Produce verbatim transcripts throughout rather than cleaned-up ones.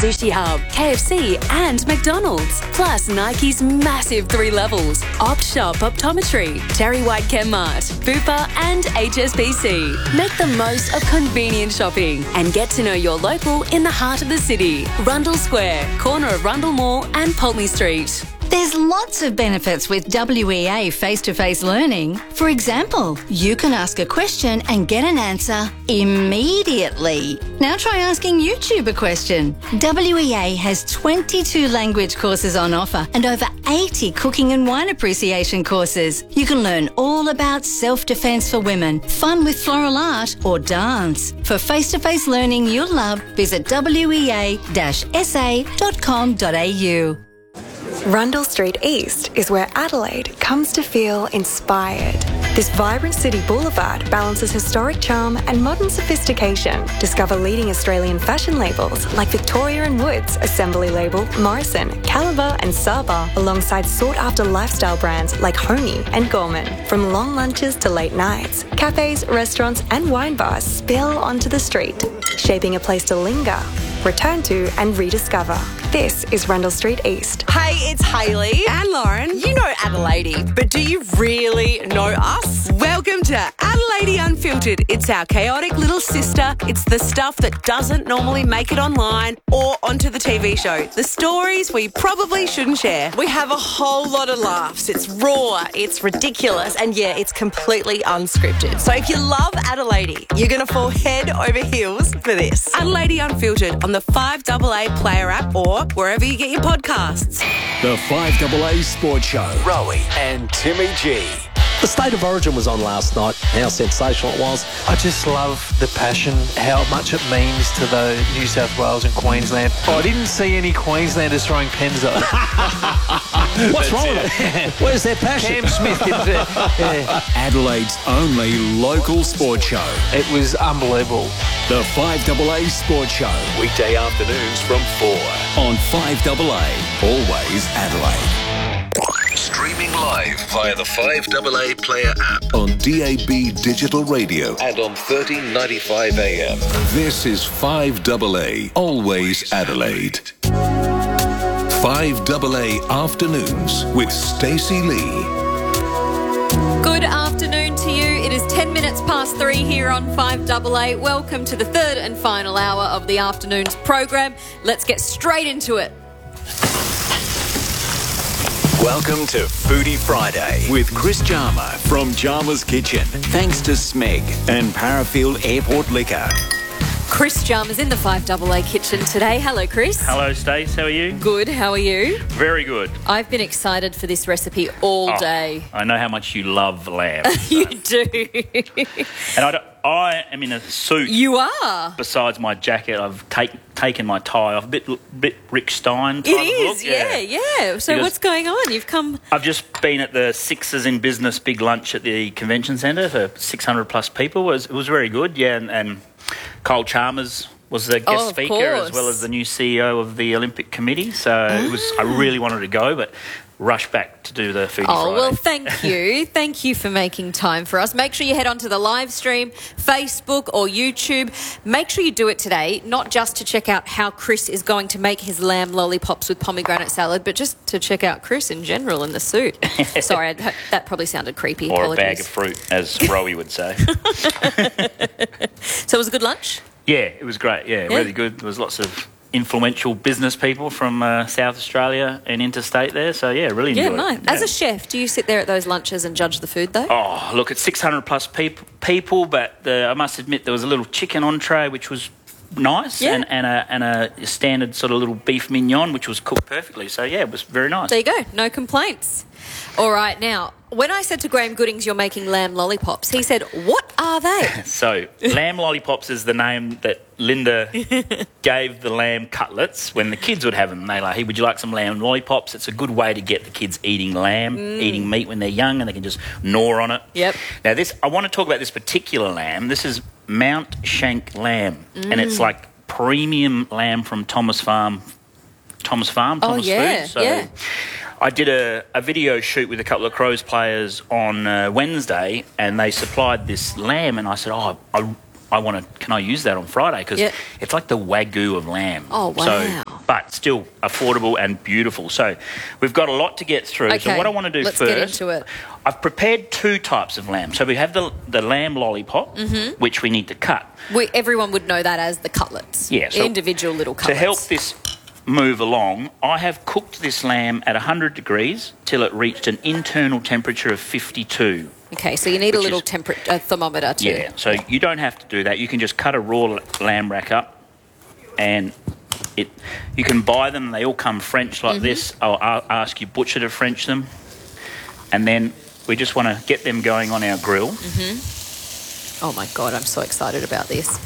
Sushi Hub, K F C and McDonald's. Plus Nike's massive three levels, Opt Shop Optometry, Terry White Chemmart, Bupa and H S B C. Make the most of convenient shopping and get to know your local in the heart of the city. Rundle Square, corner of Rundle Mall and Pulteney Street. There's lots of benefits with W E A face-to-face learning. For example, you can ask a question and get an answer immediately. Now try asking YouTube a question. W E A has twenty-two language courses on offer and over eighty cooking and wine appreciation courses. You can learn all about self-defense for women, fun with floral art or dance. For face-to-face learning you'll love, visit w e a dash s a dot com dot a u. Rundle Street East is where Adelaide comes to feel inspired. This vibrant city boulevard balances historic charm and modern sophistication. Discover leading Australian fashion labels like Victoria and Woods, Assembly Label, Morrison, Caliber and Saba, alongside sought-after lifestyle brands like Honey and Gorman. From long lunches to late nights, cafes, restaurants and wine bars spill onto the street, shaping a place to linger, return to and rediscover. This is Rundle Street East. Hey, it's Hayley. And Lauren. You know Adelaide, but do you really know us? Welcome to Adelaide Unfiltered. It's our chaotic little sister. It's the stuff that doesn't normally make it online or onto the T V show. The stories we probably shouldn't share. We have a whole lot of laughs. It's raw, it's ridiculous, and yeah, it's completely unscripted. So if you love Adelaide, you're going to fall head over heels for this. Adelaide Unfiltered on the five A A Player app or wherever you get your podcasts. The five A A Sports Show. Rowie and Timmy G. The State of Origin was on last night, how sensational it was. I just love the passion, how much it means to the New South Wales and Queensland. Oh, I didn't see any Queenslanders throwing pens though. What's wrong with it? Where's their passion? Cam Smith didn't it? Yeah. Adelade's only local sports show. It was unbelievable. The five A A Sports Show. Weekday afternoons from four on five A A. Always Adelaide. Streaming live via the five A A Player app on D A B Digital Radio and on thirteen ninety-five A M. This is five A A, Always Adelaide. five A A Afternoons with Stacey Lee. Good afternoon to you. It is ten minutes past three here on five A A. Welcome to the third and final hour of the afternoon's program. Let's get straight into it. Welcome to Foodie Friday with Chris Jarma from Jarma's Kitchen. Thanks to Smeg and Parafield Airport Liquor. Chris Jarma's in the five A A kitchen today. Hello, Chris. Hello, Stace. How are you? Good. How are you? Very good. I've been excited for this recipe all oh, day. I know how much you love lamb. So. You do. And I, don't, I am in a suit. You are. Besides my jacket, I've take, taken my tie off. A bit, bit Rick Stein type It of is, look. yeah, yeah. yeah. So because what's going on? You've come... I've just been at the Sixers in Business big lunch at the convention centre for six hundred plus people. It was, it was very good, yeah. And, and Cole Chalmers was the guest oh, speaker course. as well as the new C E O of the Olympic Committee. So ah. it was. I really wanted to go, but rushed back to do the Foodie Oh, Friday. well, thank you. Thank you for making time for us. Make sure you head onto the live stream, Facebook or YouTube. Make sure you do it today, not just to check out how Chris is going to make his lamb lollipops with pomegranate salad, but just to check out Chris in general in the suit. Sorry, I, that probably sounded creepy. Or Apologies. a bag of fruit, as Rowie would say. So it was a good lunch? Yeah, it was great. Yeah, yeah, really good. There was lots of influential business people from uh, South Australia and interstate there. So, yeah, really enjoyed yeah, nice. it. Yeah. As yeah. a chef, do you sit there at those lunches and judge the food, though? Oh, look, it's six hundred plus people, people but the, I must admit there was a little chicken entree, which was nice, yeah. and, and, a, and a standard sort of little beef mignon, which was cooked perfectly. So, yeah, it was very nice. There you go. No complaints. All right, now, when I said to Graham Goodings you're making lamb lollipops, he said, what are they? So, lamb lollipops is the name that Linda gave the lamb cutlets when the kids would have them. They're like, hey, would you like some lamb lollipops? It's a good way to get the kids eating lamb, mm. eating meat when they're young, and they can just gnaw on it. Yep. Now, this I want to talk about this particular lamb. This is Mount Shank lamb, mm. and it's like premium lamb from Thomas Farm, Thomas Farm, Thomas oh, yeah, Food. So yeah. I did a, a video shoot with a couple of Crows players on uh, Wednesday, and they supplied this lamb, and I said, oh, I, I want to, can I use that on Friday? Because yep. it's like the Wagyu of lamb. Oh, wow. So but still affordable and beautiful. So we've got a lot to get through. Okay, So what I want to do let's first, get into it. I've prepared two types of lamb. So we have the the lamb lollipop, Mm-hmm. which we need to cut. We, everyone would know that as the cutlets. Yeah, so individual little cutlets. To help this move along, I have cooked this lamb at one hundred degrees till it reached an internal temperature of fifty-two. Okay, so you need a Which little is- temper- uh, thermometer too. Yeah, so you don't have to do that. You can just cut a raw lamb rack up, and it. You can buy them. They all come French like Mm-hmm. this. I'll, I'll ask your butcher to French them, and then we just want to get them going on our grill. Mm-hmm. Oh my God, I'm so excited about this.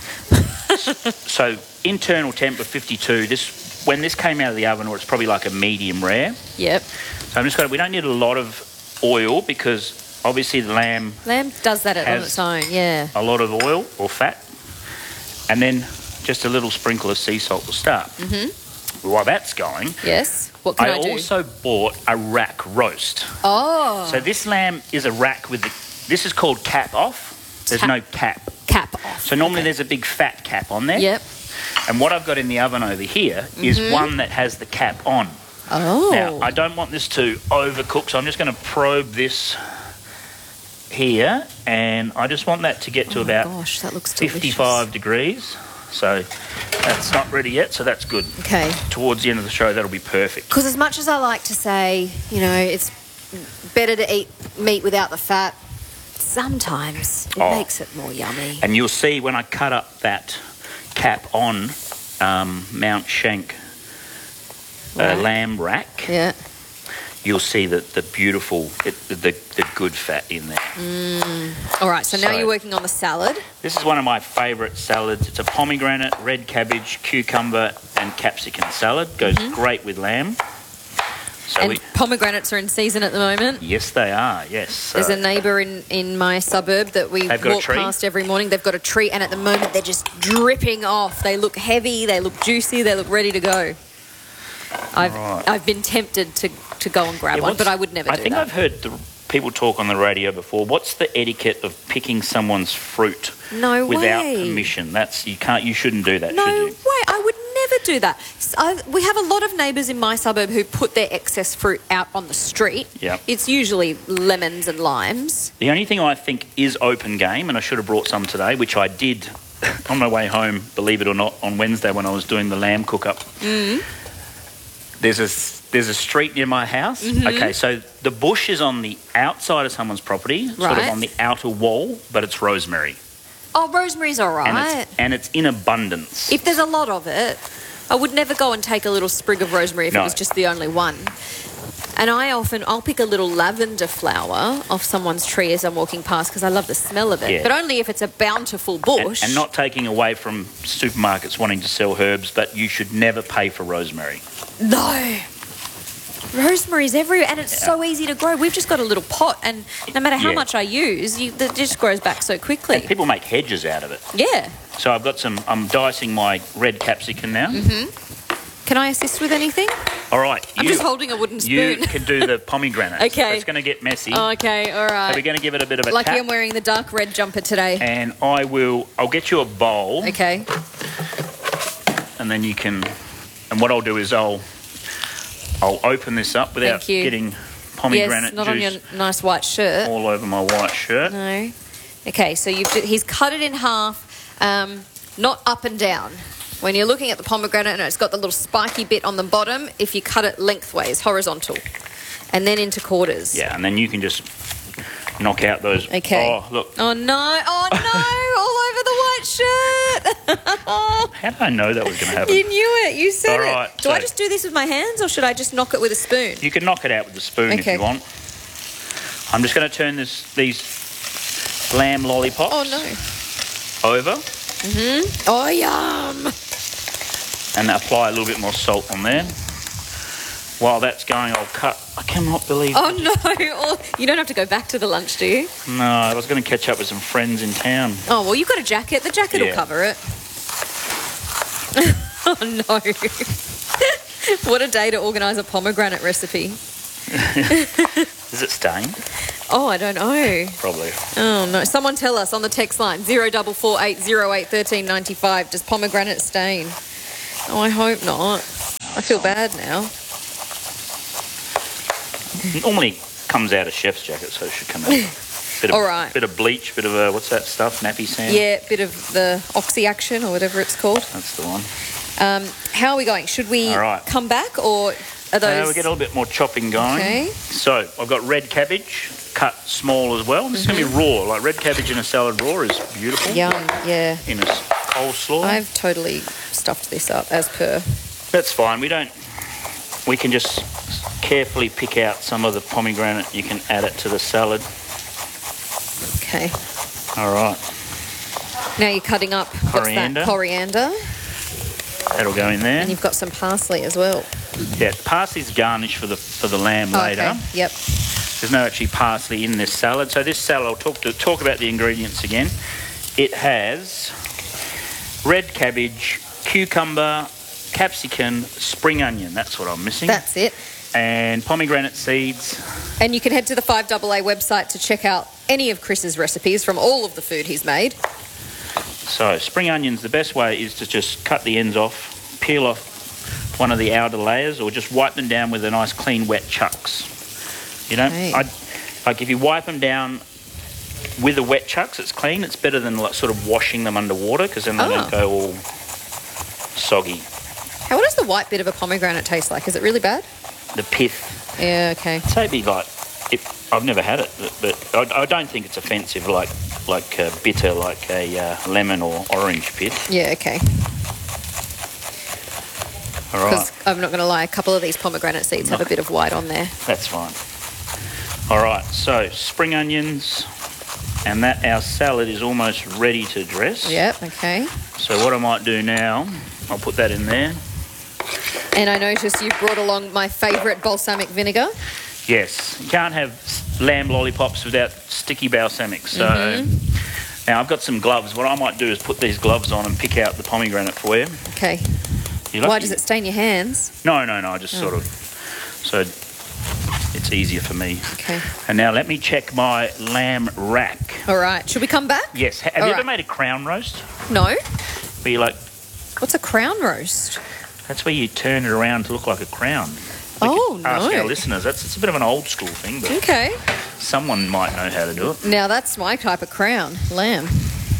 So internal temp of fifty-two. This when this came out of the oven, or it's probably like a medium rare. Yep. So I'm just going. We don't need a lot of oil because obviously the lamb Lamb does that on Has- its own, yeah. a lot of oil or fat, and then just a little sprinkle of sea salt will start. Mm-hmm. While that's going, Yes. What can I, I do? also bought a rack roast. Oh. So this lamb is a rack with the. This is called cap off. There's Cap- no cap. Cap off. So normally Okay. there's a big fat cap on there. Yep. And what I've got in the oven over here is Mhm. one that has the cap on. Oh. Now, I don't want this to overcook, so I'm just going to probe this here, and I just want that to get to Oh my about gosh, that looks delicious. fifty-five degrees. So that's not ready yet, so that's good. Okay. Towards the end of the show, that'll be perfect. Because as much as I like to say, you know, it's better to eat meat without the fat, sometimes it Oh. makes it more yummy. And you'll see when I cut up that cap on um, Mount Shank uh, Rack. lamb rack, Yeah. you'll see the, the beautiful, it, the, the, the good fat in there. Mm. All right, so now So- you're working on the salad. This is one of my favourite salads. It's a pomegranate, red cabbage, cucumber and capsicum salad. Goes great with lamb. So and we, pomegranates are in season at the moment. yes, they are, yes. So There's a neighbour in, in my suburb that we They've got a walk tree? past every morning. They've got a tree, and at the moment they're just dripping off. They look heavy, they look juicy, they look ready to go. I've Right. I've been tempted to, to go and grab Yeah, one, what's- but I would never I do think that. I've heard the people talk on the radio before. What's the etiquette of picking someone's fruit No without way. permission? That's you can't. You shouldn't do that, No should you? way, I would never do that. S- I, we have a lot of neighbours in my suburb who put their excess fruit out on the street. Yep. It's usually lemons and limes. The only thing I think is open game, and I should have brought some today, which I did on my way home, believe it or not, on Wednesday when I was doing the lamb cook-up. Mm. There's a there's a street near my house. Mhm. Okay, so the bush is on the outside of someone's property, sort of Right. on the outer wall, but it's rosemary, Oh, rosemary's all and right. it's and it's in abundance. If there's a lot of it, I would never go and take a little sprig of rosemary if No. it was just the only one. And I often, I'll pick a little lavender flower off someone's tree as I'm walking past because I love the smell of it. Yeah. But only if it's a bountiful And, bush. and not taking away from supermarkets wanting to sell herbs, but you should never pay for rosemary. No. Rosemary's everywhere, and it's so easy to grow. We've just got a little pot, and no matter how Yeah. much I use, you, it just grows back so quickly. People make hedges out of it. Yeah. So I've got some. I'm dicing my red capsicum now. Mm-hmm. Can I assist with anything? All right. I'm you, just holding a wooden You spoon. can do the pomegranate. Okay. It's going to get messy. Okay, all right. So we're going to give it a bit of a Lucky tap. I'm wearing the dark red jumper today. And I will. I'll get you a bowl. Okay. And then you can. And what I'll do is I'll. I'll open this up without Thank you. getting pomegranate yes, not on juice your nice white shirt. all over my white shirt. No. Okay, so you've he's cut it in half, um, not up and down. When you're looking at the pomegranate and it's got the little spiky bit on the bottom, if you cut it lengthways, horizontal, and then into quarters. Yeah, and then you can just knock out those. Okay. Oh, look. Oh no! Oh no! All over the white shirt. How did I know that was going to happen? You knew it. You said All it. right, Do so- I just do this with my hands, or should I just knock it with a spoon? You can knock it out with the spoon if Okay. you want. I'm just going to turn this these lamb lollipops Oh no! over Mhm. Oh yum! and apply a little bit more salt on there. While that's going, I'll cut. I cannot believe. Oh no! Oh, you don't have to go back to the lunch, do you? No, I was going to catch up with some friends in town. Oh, well, you've got a jacket. The jacket will Yeah. cover it. Oh, no. What a day to organise a pomegranate recipe. Is it stained? Oh, I don't know. Probably. Oh, no. Someone tell us on the text line, zero double four eight zero eight thirteen ninety five. Does pomegranate stain? Oh, I hope not. I feel bad now. It normally comes out of chef's jacket, so it should come out. Bit of, All right. Bit of bleach, bit of a, what's that stuff, nappy sand? Yeah, bit of the Oxy Action or whatever it's called. That's the one. Um, how are we going? Should we All right. come back or are those... Uh, we'll get a little bit more chopping going. Okay. So I've got red cabbage, cut small as well. This Mm-hmm. is going to be raw. Like red cabbage in a salad raw is beautiful. Yum, yeah. In a coleslaw. I've totally stuffed this up as per. That's fine. We don't... We can just carefully pick out some of the pomegranate. You can add it to the salad. Okay. All right. Now you're cutting up what's Coriander. that? Coriander. That'll go in there. And you've got some parsley as well. Yeah, parsley's garnish for the for the lamb Oh, later. okay. Yep. There's no actually parsley in this salad. So this salad, I'll talk to talk about the ingredients again. It has red cabbage, cucumber, capsicum, spring onion. That's what I'm missing. That's it. And pomegranate seeds. And you can head to the five A A website to check out any of Chris's recipes from all of the food he's made. So spring onions, the best way is to just cut the ends off, peel off one of the outer layers, or just wipe them down with a nice clean wet chucks. You know, Okay. I like if you wipe them down with a wet chucks, it's clean. It's better than like sort of washing them underwater because then they Oh. don't go all soggy. How, what does the white bit of a pomegranate taste like? Is it really bad? The pith. Yeah, okay. So it'd be like, if, I've never had it, but, but I, I don't think it's offensive like like uh, bitter, like a uh, lemon or orange pith. Yeah, okay. All right. Because I'm not going to lie, a couple of these pomegranate seeds have a bit of white on there. That's fine. All right, so spring onions, and that our salad is almost ready to dress. Yep, okay. So what I might do now, I'll put that in there. And I noticed you brought along my favourite balsamic vinegar. Yes, you can't have lamb lollipops without sticky balsamic. So Mm-hmm. now I've got some gloves. What I might do is put these gloves on and pick out the pomegranate for you. Okay. You Why lucky- does it stain your hands? No, no, no. I just Oh. sort of so it's easier for me. Okay. And now let me check my lamb rack. All right. Should we come back? Yes. Have All you ever right. made a crown roast? No. Where you like What's a crown roast? That's where you turn it around to look like a crown. We Oh, could ask no. our listeners. That's it's a bit of an old school thing, but Okay. someone might know how to do it. Now that's my type of crown, lamb.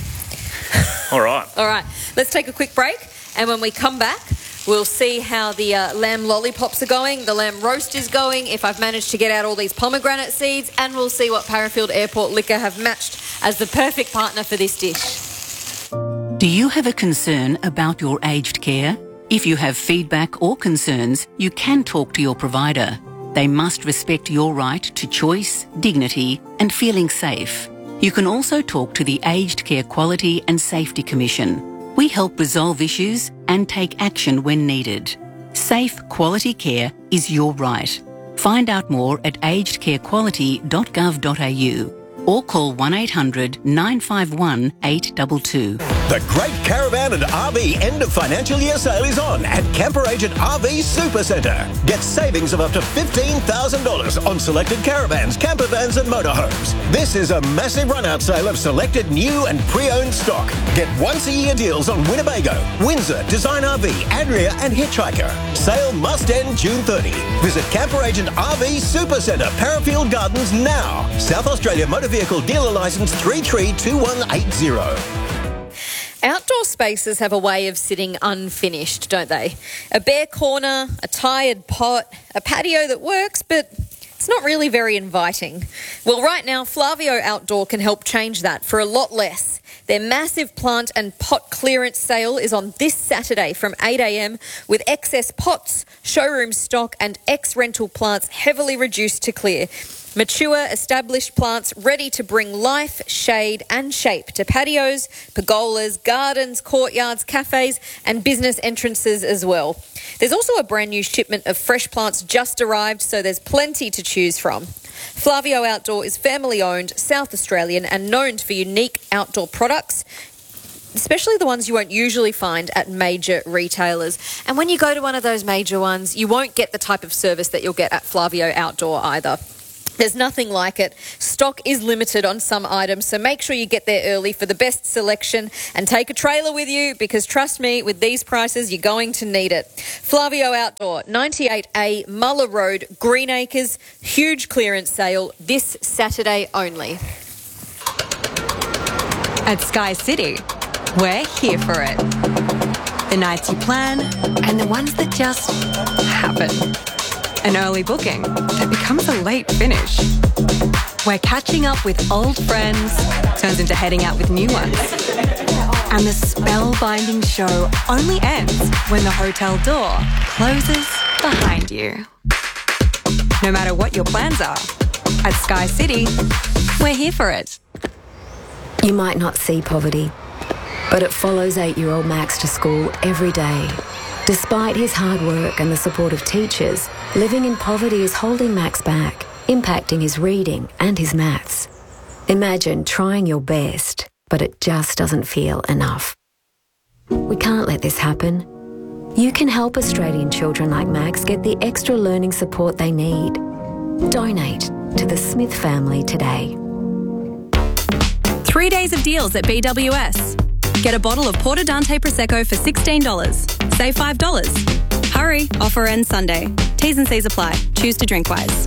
All right. All right. Let's take a quick break, and when we come back, we'll see how the uh, lamb lollipops are going, the lamb roast is going, if I've managed to get out all these pomegranate seeds, and we'll see what Parafield Airport Liquor have matched as the perfect partner for this dish. Do you have a concern about your aged care? If you have feedback or concerns, you can talk to your provider. They must respect your right to choice, dignity, and feeling safe. You can also talk to the Aged Care Quality and Safety Commission. We help resolve issues and take action when needed. Safe, quality care is your right. Find out more at aged care quality dot gov dot a u or call one eight hundred nine five one eight two two. The Great Caravan and R V End of Financial Year sale is on at Camper Agent R V Supercentre. Get savings of up to fifteen thousand dollars on selected caravans, camper vans and motorhomes. This is a massive run-out sale of selected new and pre-owned stock. Get once-a-year deals on Winnebago, Windsor, Design R V, Adria and Hitchhiker. Sale must end June thirtieth. Visit Camper Agent R V Supercentre, Parafield Gardens now. South Australia Motor Vehicle Dealer Licence three three two one eight zero. Outdoor spaces have a way of sitting unfinished, don't they? A bare corner, a tired pot, a patio that works, but it's not really very inviting. Well, right now, Flavio Outdoor can help change that for a lot less. Their massive plant and pot clearance sale is on this Saturday from eight a m with excess pots, showroom stock and ex-rental plants heavily reduced to clear. Mature, established plants ready to bring life, shade and shape to patios, pergolas, gardens, courtyards, cafes and business entrances as well. There's also a brand new shipment of fresh plants just arrived, so there's plenty to choose from. Flavio Outdoor is family-owned, South Australian and known for unique outdoor products, especially the ones you won't usually find at major retailers. And when you go to one of those major ones, you won't get the type of service that you'll get at Flavio Outdoor either. There's nothing like it. Stock is limited on some items, so make sure you get there early for the best selection and take a trailer with you because, trust me, with these prices, you're going to need it. Flavio Outdoor, ninety-eight A Muller Road, Greenacres, huge clearance sale this Saturday only. At Sky City, we're here for it. The nights you plan and the ones that just happen. An early booking that becomes a late finish. Where catching up with old friends turns into heading out with new ones. And the spellbinding show only ends when the hotel door closes behind you. No matter what your plans are, at Sky City, we're here for it. You might not see poverty, but it follows eight-year-old Max to school every day. Despite his hard work and the support of teachers, living in poverty is holding Max back, impacting his reading and his maths. Imagine trying your best, but it just doesn't feel enough. We can't let this happen. You can help Australian children like Max get the extra learning support they need. Donate to the Smith family today. Three days of deals at B W S. Get a bottle of Porto Dante Prosecco for sixteen dollars. Save five dollars. Hurry, offer ends Sunday. T's and C's apply. Choose to drink wise.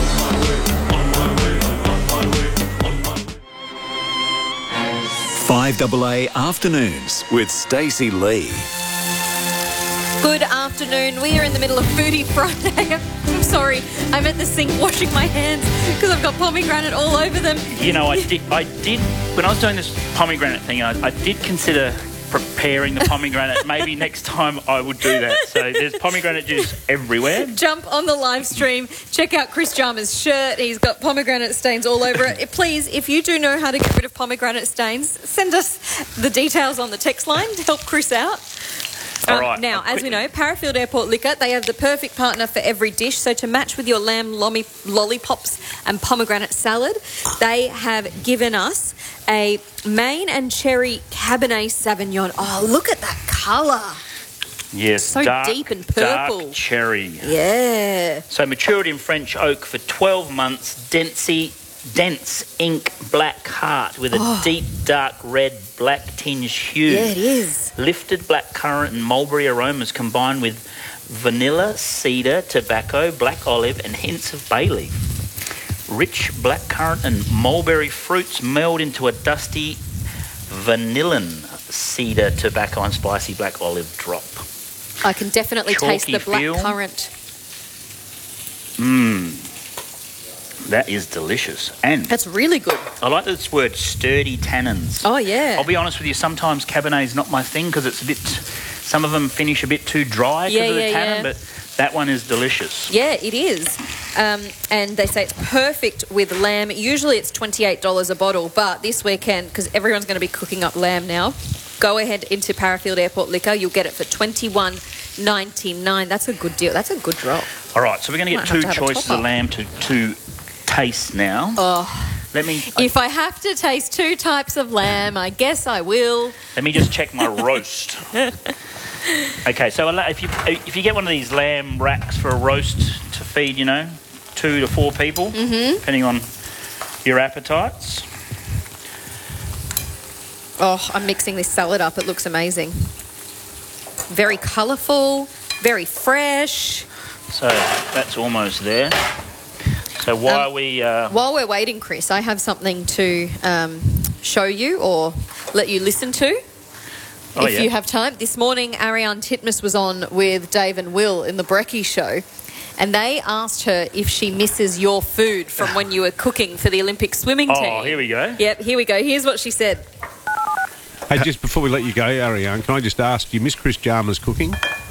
five A A Afternoons with Stacey Lee. Good afternoon. We are in the middle of Foodie Friday. I'm sorry, I'm at the sink washing my hands because I've got pomegranate all over them. You know, I did, I did when I was doing this pomegranate thing, I, I did consider preparing the pomegranate. Maybe next time I would do that. So there's pomegranate juice everywhere. Jump on the live stream. Check out Chris Jarman's shirt. He's got pomegranate stains all over it. Please, if you do know how to get rid of pomegranate stains, send us the details on the text line to help Chris out. All Um, right, now, I'll as we quickly- know, Parafield Airport Liquor, they have the perfect partner for every dish. So to match with your lamb lommy, lollipops and pomegranate salad, they have given us a Maine and Cherry Cabernet Sauvignon. Oh, look at that colour. Yes, So dark, deep and purple. dark cherry. Yeah. So matured in French oak for twelve months, densey, dense ink black heart with a Oh. deep dark red black tinge hue. Yeah, it is. Lifted black currant and mulberry aromas combined with vanilla, cedar, tobacco, black olive and hints of bay leaf. Rich black currant and mulberry fruits meld into a dusty vanillin, cedar, tobacco and spicy black olive drop. I can definitely taste Chalky the black feel. currant. Mmm. That is delicious. And That's really good. I like this word, sturdy tannins. Oh, yeah. I'll be honest with you, sometimes Cabernet is not my thing because it's a bit, some of them finish a bit too dry because Yeah, of the yeah, tannin, yeah. but that one is delicious. Yeah, it is. Um, and they say it's perfect with lamb. Usually it's twenty-eight dollars a bottle, but this weekend, because everyone's going to be cooking up lamb now, go ahead into Parafield Airport Liquor. You'll get it for twenty-one ninety-nine. That's a good deal. That's a good drop. All right, so we're going to Might get have two to have a choices top-up. of lamb to, to taste now. Oh, Let me if I have to taste two types of lamb, I guess I will. let me just check my roast. Okay, so a la- if you if you get one of these lamb racks for a roast to feed, you know, two to four people, Mhm. depending on your appetites. Oh, I'm mixing this salad up. It looks amazing. Very colourful, very fresh. So that's almost there. So while Um, we uh, While we're waiting, Chris, I have something to um, show you or let you listen to. Oh, if yeah. you have time. This morning, Ariane Titmus was on with Dave and Will in the Brekkie Show, and they asked her if she misses your food from when you were cooking for the Olympic swimming team. Oh, here we go. Yep, here we go. Here's what she said. Hey, just before we let you go, Ariane, can I just ask, do you miss Chris Jarman's cooking?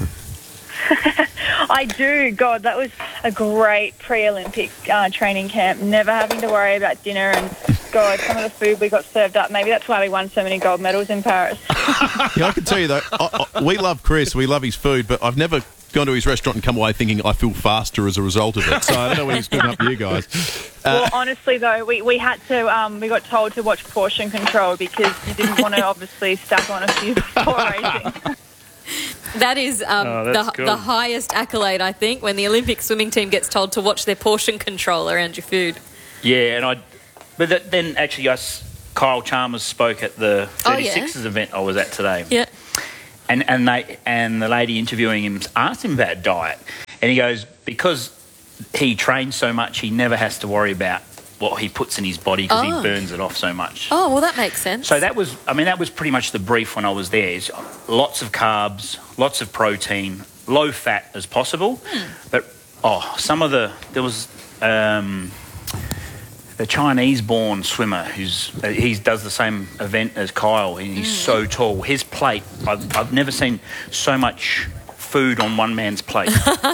I do. God, that was a great pre-Olympic uh, training camp. Never having to worry about dinner and, God, some of the food we got served up. Maybe that's why we won so many gold medals in Paris. Yeah, I can tell you though, I, I, we love Chris, we love his food, but I've never gone to his restaurant and come away thinking I feel faster as a result of it. So I don't know when he's good up to you guys. Well, Uh, honestly, though, we, we had to, um, we got told to watch portion control because you didn't want to obviously stack on a few before racing. That is um, Oh, that's the, cool. the highest accolade, I think, when the Olympic swimming team gets told to watch their portion control around your food. Yeah, and I. But that, then actually, us Kyle Chalmers spoke at the thirty-sixers Oh, yeah. event I was at today. Yeah. And and they and the lady interviewing him asked him about diet, and he goes, because he trains so much, he never has to worry about what he puts in his body because Oh. he burns it off so much. Oh, well, that makes sense. So that was, I mean, that was pretty much the brief when I was there. Is lots of carbs, lots of protein, low fat as possible. Hmm. But oh, some of the there was um, a Chinese-born swimmer who's uh, he does the same event as Kyle. And he's Hmm. so tall. His plate, I've, I've never seen so much food on one man's plate.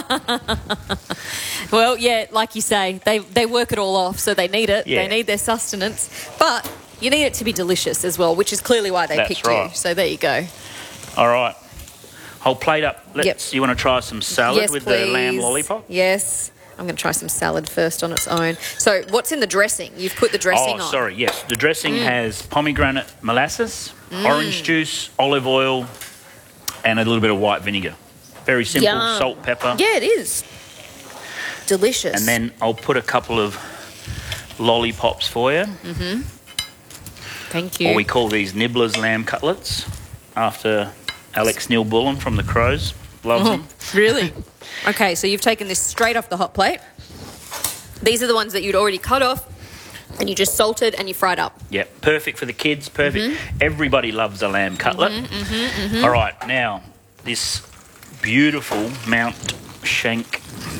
Well, yeah, like you say, they, they work it all off, so they need it. Yeah. They need their sustenance. But you need it to be delicious as well, which is clearly why they That's picked right. you. So there you go. All right, whole plate up. Let's. Yep. You want to try some salad yes, with please. the lamb lollipop? Yes. I'm going to try some salad first on its own. So what's in the dressing? You've put the dressing oh, on. sorry, yes. The dressing Mm. has pomegranate molasses, Mm. orange juice, olive oil, and a little bit of white vinegar. Very simple. Yum. Salt, pepper. Yeah, it is. Delicious. And then I'll put a couple of lollipops for you. Mm-hmm. Thank you. Or we call these Nibblers lamb cutlets after Alex Neil Bullen from the Crows. Loves Oh, them. really? Okay, so you've taken this straight off the hot plate. These are the ones that you'd already cut off and you just salted and you fried up. Yep, perfect for the kids, perfect. Everybody loves a lamb cutlet. Mm-hmm, mm-hmm, mm-hmm. All right, now this beautiful Mount Shank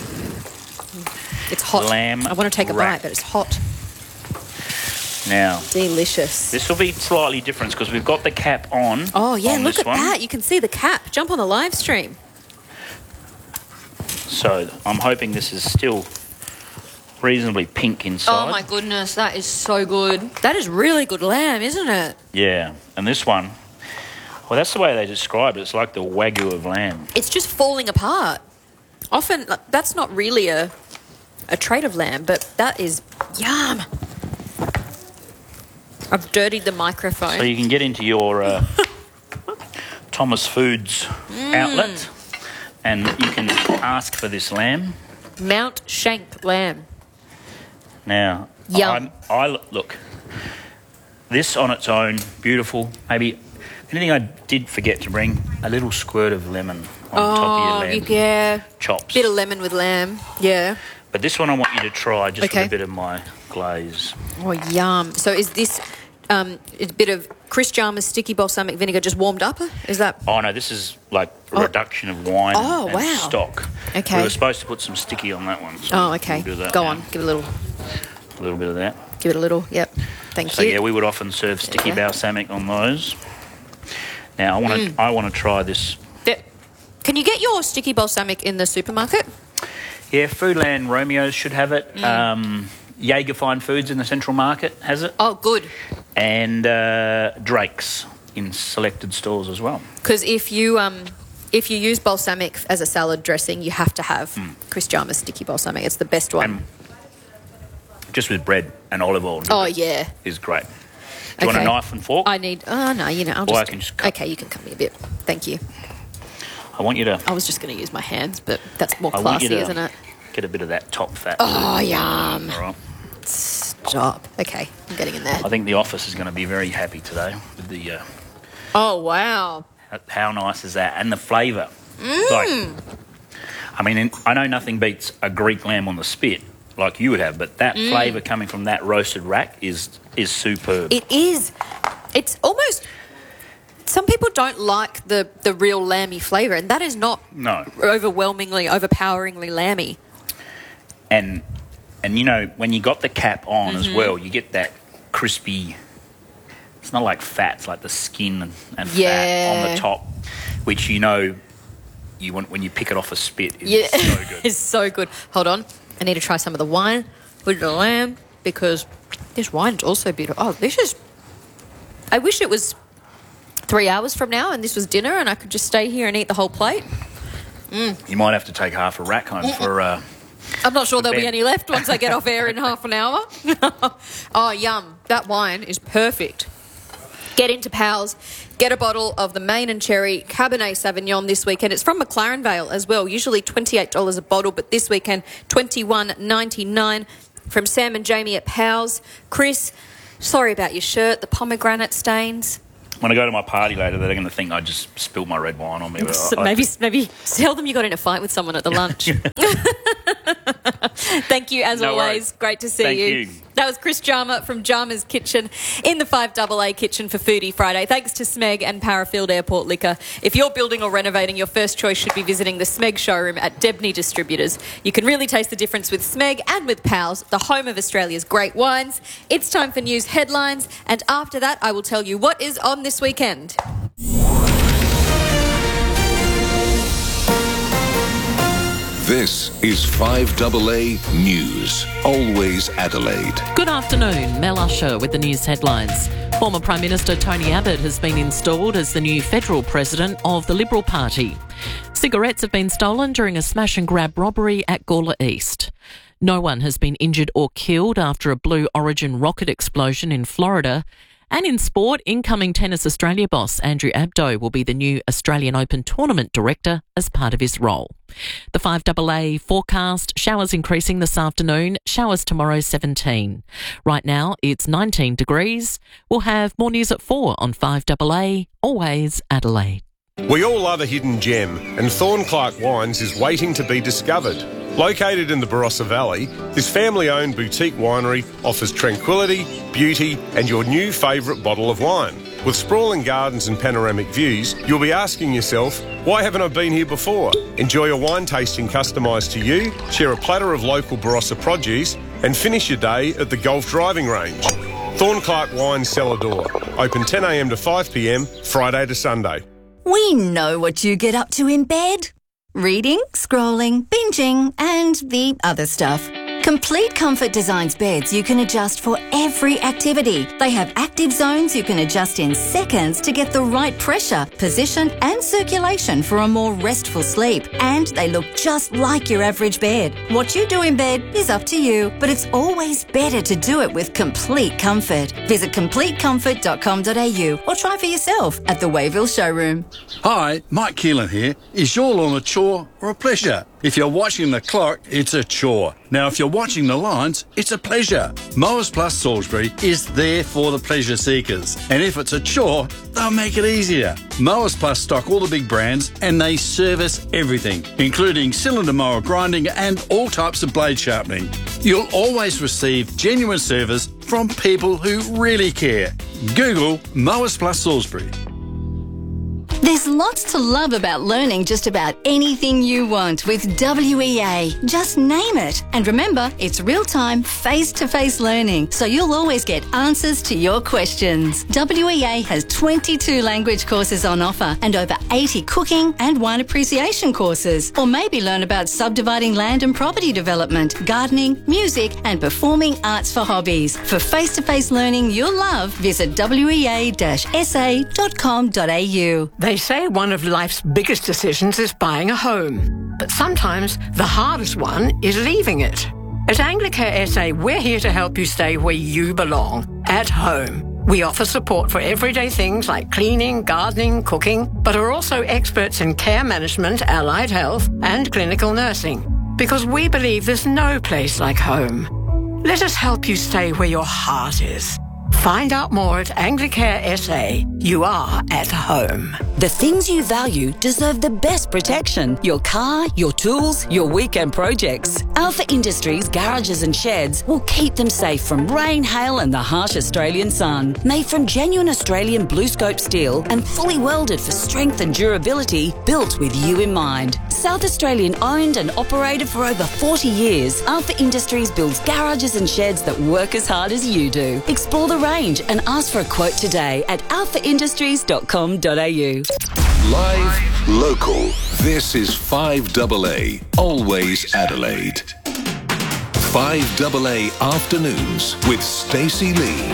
It's hot. lamb I want to take a wrap. bite, but it's hot. Now, Delicious. this will be slightly different because we've got the cap on. Oh, yeah, on look this at one. that. You can see the cap. Jump on the live stream. So I'm hoping this is still reasonably pink inside. Oh, my goodness. That is so good. That is really good lamb, isn't it? Yeah, and this one, well, that's the way they describe it. It's like the Wagyu of lamb. It's just falling apart. Often, like, that's not really a, a trait of lamb, but that is yum. I've dirtied the microphone. So you can get into your uh, Thomas Foods Mm. outlet and you can ask for this lamb. Mount Shank lamb. Now, Yum. I'm, I look, this on its own, beautiful. Maybe anything I did forget to bring, a little squirt of lemon on oh, top of your lamb you- yeah. chops. Bit of lemon with lamb. Yeah. But this one I want you to try just Okay. with a bit of my glaze. Oh, yum. So is this um, a bit of Chris Chalmers sticky balsamic vinegar just warmed up? Is that... Oh no, this is like a Oh. reduction of wine Oh, and, and wow. stock. Okay. We were supposed to put some sticky on that one. So Oh, okay. we'll do that Go now. on. Give it a little. A little bit of that. Give it a little. Yep. Thank So you. yeah, we would often serve sticky you go. balsamic on those. Now I want to Mm. I want to try this. Th- Can you get your sticky balsamic in the supermarket? Yeah, Foodland Romeo's should have it. Mm. Um, Jaeger Fine Foods in the Central Market has it. Oh, good. And uh, Drake's in selected stores as well. Because if you um, if you use balsamic as a salad dressing, you have to have Mm. Chris Chalmers sticky balsamic. It's the best one. Just with bread and olive oil. Oh, yeah. Is great. Do you want a Okay. knife and fork? I need... Oh, no, you know, I'll Or I just... can just Okay, you can cut me a bit. Thank you. I want you to I was just going to use my hands, but that's more I want classy, you to isn't it? get a bit of that top fat. Oh, yum. All right. Stop. Okay, I'm getting in there. I think the office is going to be very happy today with the. Uh, Oh, wow. how nice is that? And the flavour. Mm. Like, I mean, I know nothing beats a Greek lamb on the spit like you would have, but that Mm. flavour coming from that roasted rack is is superb. It is. It's almost... Some people don't like the, the real lamby flavour, and that is not no, overwhelmingly, overpoweringly lamby. and and you know when you got the cap on as Mhm. well, you get that crispy. It's not like fat; it's like the skin and, and fat on Yeah. the top, which you know you want when you pick it off a spit. Is Yeah, so good. it's so good. Hold on. I need to try some of the wine with the lamb because this wine's also beautiful. Oh, this is... I wish it was three hours from now and this was dinner and I could just stay here and eat the whole plate. Mm. You might have to take half a rack home for. Uh, I'm not sure there'll be Ben. any left once I get off air in half an hour. Oh, yum. That wine is perfect. Get into Powell's, get a bottle of the Main and Cherry Cabernet Sauvignon this weekend. It's from McLaren Vale as well, usually twenty-eight dollars a bottle, but this weekend twenty-one ninety-nine. From Sam and Jamie at Powell's. Chris, sorry about your shirt, the pomegranate stains. When I go to my party later, they're going to think I just spilled my red wine on me. But So I, maybe, maybe tell them you got in a fight with someone at the lunch. Thank you, as No always. worries. Great to see Thank you. you. That was Chris Jarma from Jarma's Kitchen in the five A A kitchen for Foodie Friday. Thanks to Smeg and Parafield Airport Liquor. If you're building or renovating, your first choice should be visiting the Smeg showroom at Debney Distributors. You can really taste the difference with Smeg and with Powell's, the home of Australia's great wines. It's time for news headlines, and after that, I will tell you what is on this weekend. This is five A A News. Always Adelaide. Good afternoon. Mel Usher with the news headlines. Former Prime Minister Tony Abbott has been installed as the new federal president of the Liberal Party. Cigarettes have been stolen during a smash and grab robbery at Gawler East. No one has been injured or killed after a Blue Origin rocket explosion in Florida. And in sport, incoming Tennis Australia boss Andrew Abdo will be the new Australian Open Tournament Director as part of his role. The five A A forecast, showers increasing this afternoon, showers tomorrow seventeen. Right now it's nineteen degrees. We'll have more news at four on five A A, always Adelaide. We all love a hidden gem, and Thornclark Wines is waiting to be discovered. Located in the Barossa Valley, this family-owned boutique winery offers tranquility, beauty and your new favourite bottle of wine. With sprawling gardens and panoramic views, you'll be asking yourself, why haven't I been here before? Enjoy a wine tasting customised to you, share a platter of local Barossa produce and finish your day at the golf driving range. Thornclark Wines Cellar Door, open ten a m to five p m, Friday to Sunday. We know what you get up to in bed. Reading, scrolling, binging, and the other stuff. Complete Comfort designs beds you can adjust for every activity. They have active zones you can adjust in seconds to get the right pressure, position, and circulation for a more restful sleep. And they look just like your average bed. What you do in bed is up to you, but it's always better to do it with Complete Comfort. Visit complete comfort dot com dot a u or try for yourself at the Wayville showroom. Hi, Mike Keelan here. Is your lawn a chore or a pleasure? If you're watching the clock, it's a chore. Now, if you're watching the lines, it's a pleasure. Mowers Plus Salisbury is there for the pleasure seekers. And if it's a chore, they'll make it easier. Mowers Plus stock all the big brands and they service everything, including cylinder mower grinding and all types of blade sharpening. You'll always receive genuine service from people who really care. Google Mowers Plus Salisbury. There's lots to love about learning just about anything you want with W E A. Just name it. And remember, it's real-time, face-to-face learning, so you'll always get answers to your questions. W E A has twenty-two language courses on offer and over eighty cooking and wine appreciation courses. Or maybe learn about subdividing land and property development, gardening, music and performing arts for hobbies. For face-to-face learning you'll love, visit w e a dash s a dot com dot a u. They say one of life's biggest decisions is buying a home. But sometimes the hardest one is leaving it. At Anglicare S A, we're here to help you stay where you belong, at home. We offer support for everyday things like cleaning, gardening, cooking, but are also experts in care management, allied health, and clinical nursing. Because we believe there's no place like home. Let us help you stay where your heart is. Find out more at Anglicare S A. You are at home. The things you value deserve the best protection. Your car, your tools, your weekend projects. Alpha Industries garages and sheds will keep them safe from rain, hail and the harsh Australian sun. Made from genuine Australian blue scope steel and fully welded for strength and durability, built with you in mind. South Australian owned and operated for over forty years, Alpha Industries builds garages and sheds that work as hard as you do. Explore the range and ask for a quote today at alpha industries dot com dot a u. Live, local. This is five A A, always Adelaide. five A A Afternoons with Stacey Lee.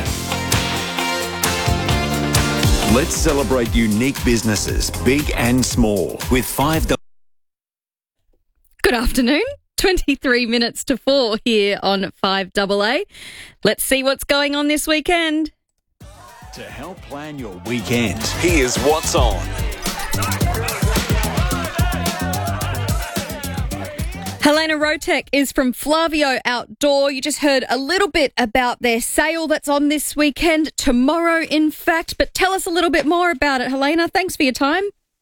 Let's celebrate unique businesses, big and small, with five A A. Good afternoon. twenty-three minutes to four here on five A A. Let's see what's going on this weekend. To help plan your weekend, here's what's on. Helena Rotek is from Flavio Outdoor. You just heard a little bit about their sale that's on this weekend, tomorrow in fact, but tell us a little bit more about it, Helena. Thanks for your time.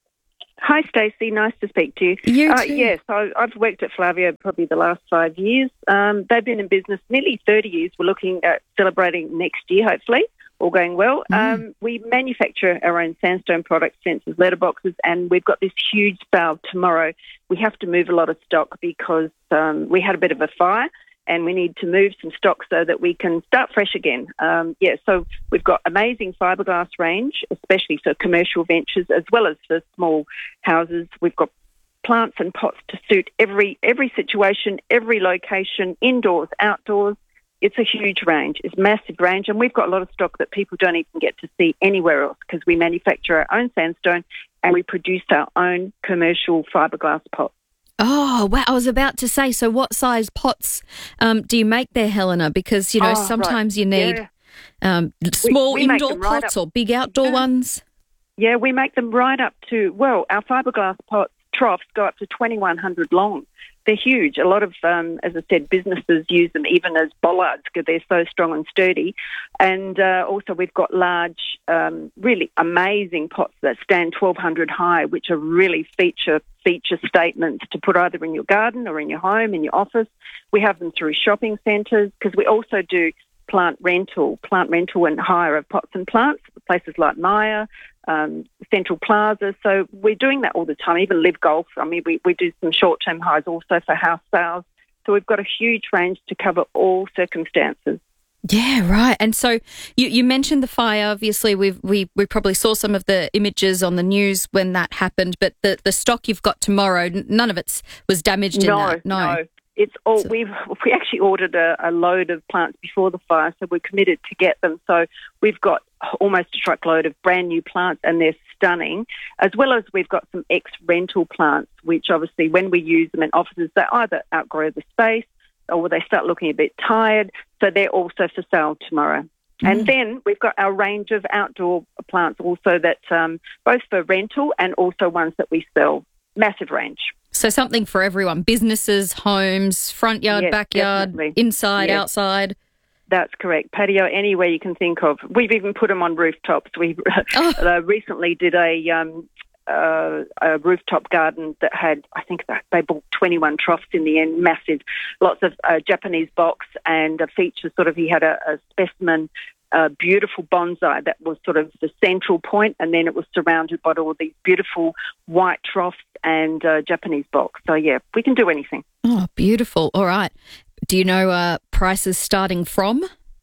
Hi, Stacey. Nice to speak to you. You uh, too. Yes, I, I've worked at Flavio probably the last five years. Um, they've been in business nearly thirty years. We're looking at celebrating next year, hopefully, all going well. Mm. Um, we manufacture our own sandstone products, sensors, letterboxes, and we've got this huge sale tomorrow. We have to move a lot of stock because um, we had a bit of a fire, and we need to move some stock so that we can start fresh again. Um, yeah, so we've got amazing fiberglass range, especially for commercial ventures as well as for small houses. We've got plants and pots to suit every every situation, every location, indoors, outdoors. It's a huge range. It's a massive range, and we've got a lot of stock that people don't even get to see anywhere else because we manufacture our own sandstone and we produce our own commercial fiberglass pots. Oh, wow. I was about to say, so what size pots um, do you make there, Helena? Because, you know, Oh, sometimes right. you need Yeah. um, small we make indoor them right pots up- or big outdoor Yeah. ones. Yeah, we make them right up to, well, our fiberglass pots, troughs go up to twenty-one hundred long. They're huge. A lot of, um, as I said, businesses use them even as bollards because they're so strong and sturdy. And uh, also we've got large, um, really amazing pots that stand twelve hundred high, which are really feature feature statements to put either in your garden or in your home, in your office. We have them through shopping centres because we also do plant rental, plant rental and hire of pots and plants, places like Maya, um, Central Plaza. So we're doing that all the time, even Live Golf. I mean, we, we do some short-term hires also for house sales. So we've got a huge range to cover all circumstances. Yeah, right. And so you, you mentioned the fire. Obviously, we've, we we probably saw some of the images on the news when that happened, but the, the stock you've got tomorrow, n- none of it was damaged in No, that. no. It's all we've we actually ordered a, a load of plants before the fire, so we're committed to get them. So we've got almost a truckload of brand new plants, and they're stunning. As well as we've got some ex-rental plants, which obviously when we use them in offices, they either outgrow the space or they start looking a bit tired. So they're also for sale tomorrow. Mm. And then we've got our range of outdoor plants also that um, both for rental and also ones that we sell. Massive range. So something for everyone, businesses, homes, front yard, Yes, backyard, definitely. inside, Yes. outside. That's correct. Patio, anywhere you can think of. We've even put them on rooftops. We Oh. uh, recently did a, um, uh, a rooftop garden that had, I think that they bought twenty-one troughs in the end, massive. Lots of uh, Japanese box and a feature sort of, he had a, a specimen, a beautiful bonsai that was sort of the central point, and then it was surrounded by all these beautiful white troughs and uh, Japanese box. So, yeah, we can do anything. Oh, beautiful. All right. Do you know uh, prices starting from?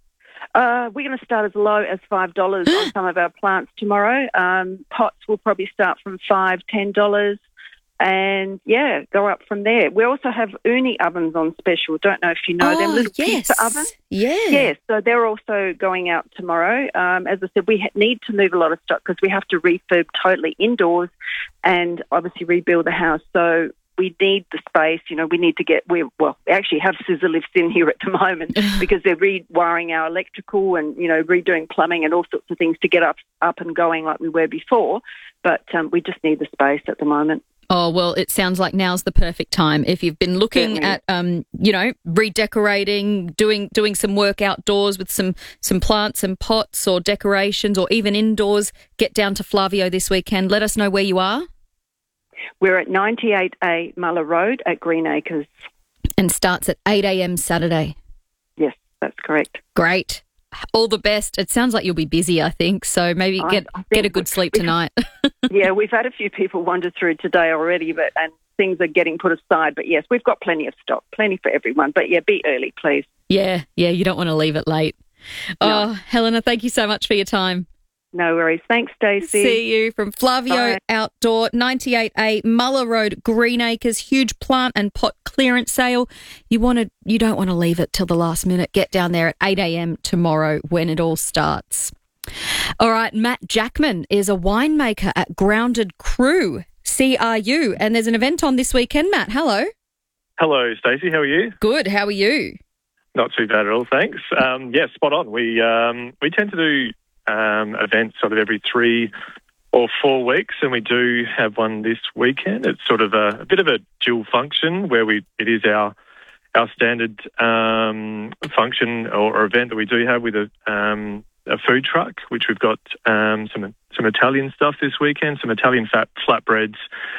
Uh, we're going to start as low as five dollars on some of our plants tomorrow. Um, pots will probably start from five dollars, ten dollars, and, yeah, go up from there. We also have uni ovens on special. Don't know if you know them, Oh, little yes. pizza ovens. Yeah. Yes, so they're also going out tomorrow. Um, as I said, we ha- need to move a lot of stock because we have to refurb totally indoors and obviously rebuild the house. So we need the space. You know, we need to get, we well, we actually have scissor lifts in here at the moment because they're rewiring our electrical and, you know, redoing plumbing and all sorts of things to get up, up and going like we were before. But um, we just need the space at the moment. Oh, well, it sounds like now's the perfect time. If you've been looking Certainly. at, um, you know, redecorating, doing doing some work outdoors with some, some plants and pots or decorations or even indoors, get down to Flavio this weekend. Let us know where you are. We're at ninety-eight A Muller Road at Green Acres. And starts at eight a.m. Saturday. Yes, that's correct. Great. All the best. It sounds like you'll be busy, I think. So maybe I- get I think get a good sleep tonight. Yeah, we've had a few people wander through today already, but and things are getting put aside. But yes, we've got plenty of stock, plenty for everyone. But yeah, be early, please. Yeah, yeah, you don't want to leave it late. No. Oh, Helena, thank you so much for your time. No worries. Thanks, Stacey. See you from Flavio Bye. Outdoor, ninety-eight A Muller Road, Green Acres, huge plant and pot clearance sale. You want to, you don't want to leave it till the last minute. Get down there at eight a.m. tomorrow when it all starts. All right, Matt Jackman is a winemaker at Grounded Crew, C R U, and there's an event on this weekend. Matt, hello. Hello, Stacey. How are you? Good. How are you? Not too bad at all, thanks. Um, yeah, spot on. We um, we tend to do um, events sort of every three or four weeks, and we do have one this weekend. It's sort of a, a bit of a dual function where we it is our our standard um, function or, or event that we do have with a, um, a food truck, which we've got um, some some Italian stuff this weekend, some Italian fat flatbreads,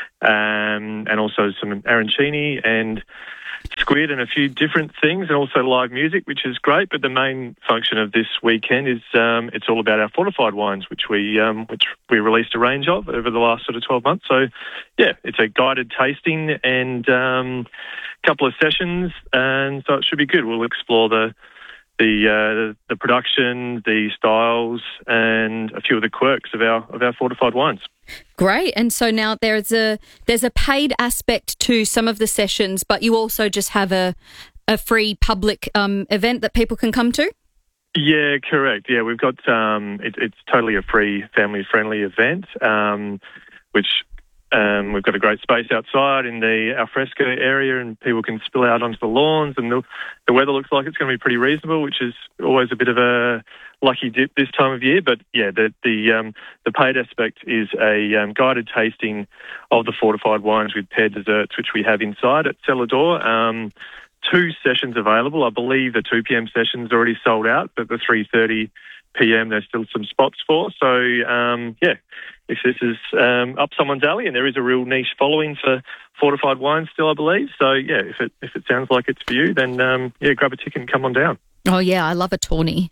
um, and also some arancini and squid and a few different things, and also live music, which is great. But the main function of this weekend is um, it's all about our fortified wines, which we um, which we released a range of over the last sort of twelve months. So, yeah, it's a guided tasting and um, a couple of sessions, and so it should be good. We'll explore the the uh, the production, the styles, and a few of the quirks of our of our fortified wines. Great. And so now there's a there's a paid aspect to some of the sessions, but you also just have a a free public um, event that people can come to? Yeah, correct. Yeah, we've got um, it, it's totally a free, family-friendly event, um, which um, we've got a great space outside in the alfresco area, and people can spill out onto the lawns, and the, the weather looks like it's going to be pretty reasonable, which is always a bit of a lucky dip this time of year. But yeah, the the um, the paid aspect is a um, guided tasting of the fortified wines with paired desserts, which we have inside at Cellar Door. Um, two sessions available. I believe the two p.m. session's already sold out, but the three thirty p.m. there's still some spots for. So um, yeah, if this is um, up someone's alley, and there is a real niche following for fortified wines still, I believe. So yeah, if it if it sounds like it's for you, then um, yeah, grab a ticket and come on down. Oh yeah, I love a tawny.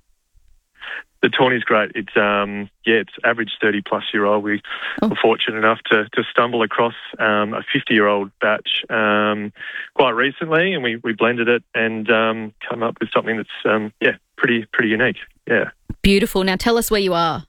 The tawny's great. It's um yeah, it's average thirty plus year old. We oh. were fortunate enough to to stumble across um, a fifty year old batch um, quite recently, and we, we blended it and um, come up with something that's um, yeah pretty pretty unique. Yeah, beautiful. Now tell us where you are.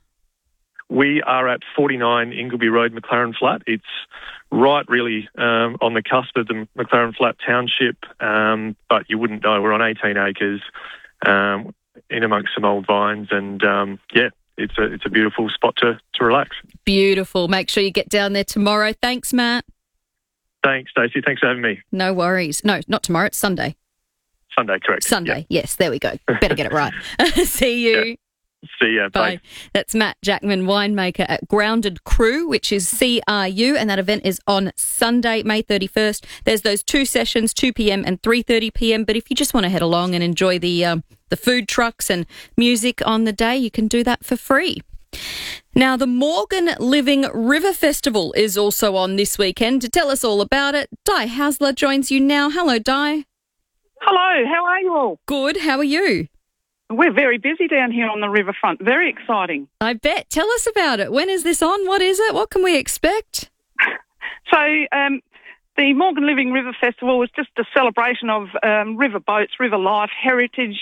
We are at forty-nine Ingleby Road, McLaren Flat. It's right really um, on the cusp of the McLaren Flat township, um, but you wouldn't know. We're on eighteen acres. Um, in amongst some old vines, and um, yeah, it's a it's a beautiful spot to, to relax. Beautiful. Make sure you get down there tomorrow. Thanks, Matt. Thanks, Stacey. Thanks for having me. No worries. No, not tomorrow. It's Sunday. Sunday, correct. Sunday. Yeah. Yes, there we go. Better get it right. See you. Yeah. See ya. Bye. Bye. That's Matt Jackman, winemaker at Grounded Crew, which is C R U, and that event is on Sunday, May thirty-first. There's those two sessions, two p.m. and three thirty p.m. But if you just want to head along and enjoy the um, the food trucks and music on the day, you can do that for free. Now, the Morgan Living River Festival is also on this weekend. To tell us all about it, Di Hasler joins you now. Hello, Di. Hello, how are you all? Good, how are you? We're very busy down here on the riverfront. Very exciting. I bet. Tell us about it. When is this on? What is it? What can we expect? So um, the Morgan Living River Festival is just a celebration of um, river boats, river life, heritage,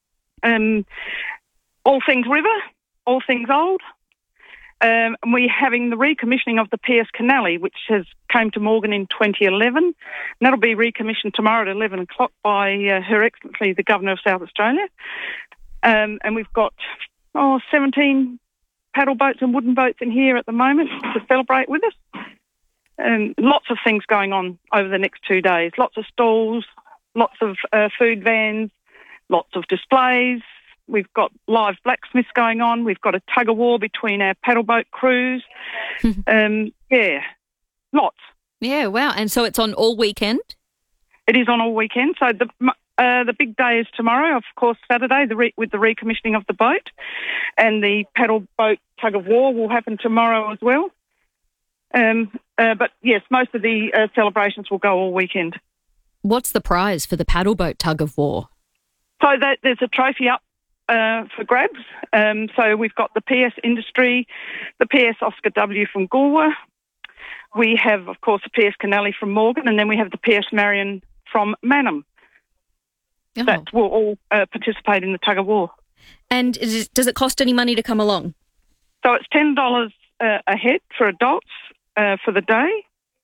um, all things river, all things old. Um, and we're having the recommissioning of the P S Canally, which has came to Morgan in twenty eleven. And that'll be recommissioned tomorrow at eleven o'clock by uh, Her Excellency, the Governor of South Australia. Um, and we've got oh, seventeen paddle boats and wooden boats in here at the moment to celebrate with us. And lots of things going on over the next two days. Lots of stalls, lots of uh, food vans, lots of displays. We've got live blacksmiths going on. We've got a tug-of-war between our paddle boat crews. um, yeah, lots. Yeah, wow. And so it's on all weekend? It is on all weekend. So the uh, the big day is tomorrow, of course, Saturday, the re- with the recommissioning of the boat. And the paddle boat tug-of-war will happen tomorrow as well. Um, uh, but, yes, most of the uh, celebrations will go all weekend. What's the prize for the paddle boat tug-of-war? So that, there's a trophy up uh, for grabs. Um, so we've got the P S Industry, the P S Oscar W from Goolwa. We have, of course, the P S Canally from Morgan, and then we have the P S Marion from Mannum. Oh. That will all uh, participate in the tug-of-war. And is, does it cost any money to come along? So it's ten dollars uh, a head for adults uh, for the day,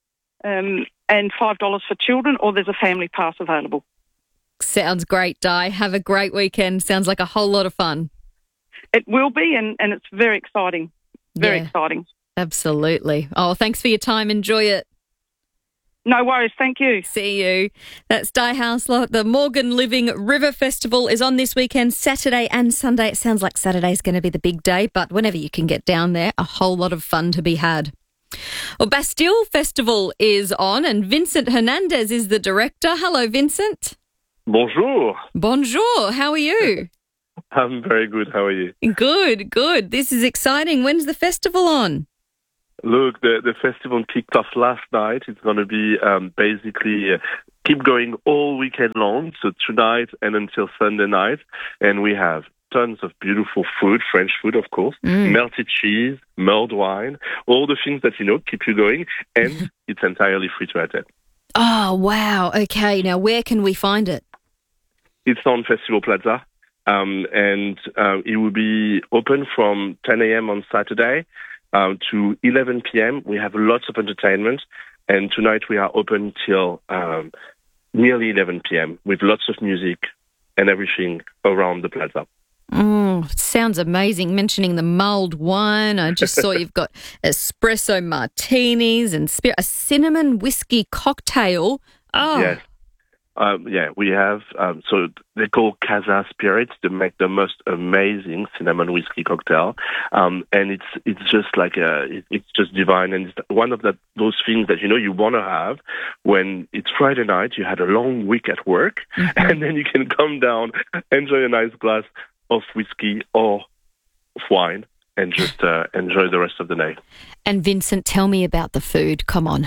um, and five dollars for children, or there's a family pass available. Sounds great, Di. Have a great weekend. Sounds like a whole lot of fun. It will be, and, and it's very exciting. Very yeah, exciting. Absolutely. Oh, thanks for your time. Enjoy it. No worries, thank you. See you. That's Di Houselot. The Morgan Living River Festival is on this weekend, Saturday and Sunday. It sounds like Saturday's going to be the big day, but whenever you can get down there, a whole lot of fun to be had. Well, Bastille Festival is on, and Vincent Hernandez is the director. Hello, Vincent. Bonjour. Bonjour. How are you? I'm very good. How are you? Good, good. This is exciting. When's the festival on? Look, the, the festival kicked off last night. It's going to be um, basically uh, keep going all weekend long, so tonight and until Sunday night. And we have tons of beautiful food, French food, of course, mm. melted cheese, mulled wine, all the things that, you know, keep you going. And it's entirely free to attend. Oh, wow. Okay. Now, where can we find it? It's on Festival Plaza. Um, and uh, it will be open from ten a.m. on Saturday um, to eleven p.m. We have lots of entertainment, and tonight we are open till um, nearly eleven p.m. with lots of music and everything around the plaza. Oh, sounds amazing. Mentioning the mulled wine, I just saw you've got espresso martinis and spir- a cinnamon whiskey cocktail. Oh, yes. Um, yeah, we have, um, so they call Casa Spirits to make the most amazing cinnamon whiskey cocktail. Um, and it's it's just like, a, it, it's just divine. And it's one of the, those things that, you know, you want to have when it's Friday night, you had a long week at work, mm-hmm. and then you can come down, enjoy a nice glass of whiskey or of wine, and just uh, enjoy the rest of the day. And Vincent, tell me about the food. Come on.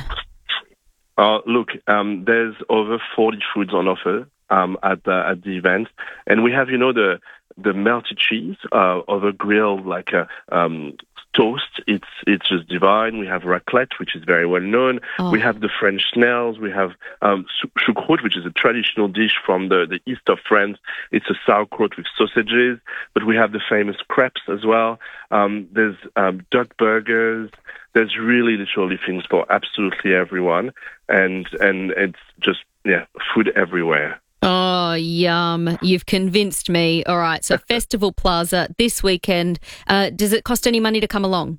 Uh, look, um, there's over forty foods on offer um, at the at the event, and we have, you know, the the melted cheese uh, over grill, like a um, toast. It's it's just divine. We have raclette, which is very well known. Oh. We have the French snails. We have um, choucroute, which is a traditional dish from the, the east of France. It's a sauerkraut with sausages, but we have the famous crepes as well. Um, there's um, duck burgers. There's really literally things for absolutely everyone, and and it's just, yeah, food everywhere. Oh, yum. You've convinced me. All right, so Festival Plaza this weekend. Uh, does it cost any money to come along?